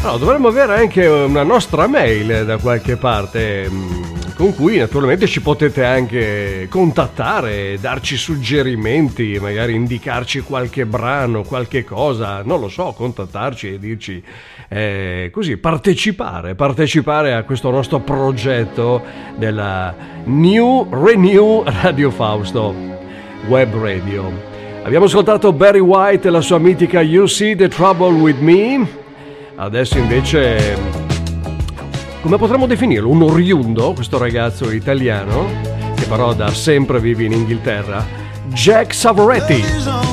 No, dovremmo avere anche una nostra mail da qualche parte, con cui naturalmente ci potete anche contattare, darci suggerimenti, magari indicarci qualche brano, qualche cosa, non lo so, contattarci e dirci così, partecipare a questo nostro progetto della Renew Radio Fausto Web Radio. Abbiamo ascoltato Barry White e la sua mitica You See the Trouble with Me. Adesso invece, come potremmo definirlo? Un oriundo, questo ragazzo italiano che però da sempre vive in Inghilterra, Jack Savoretti.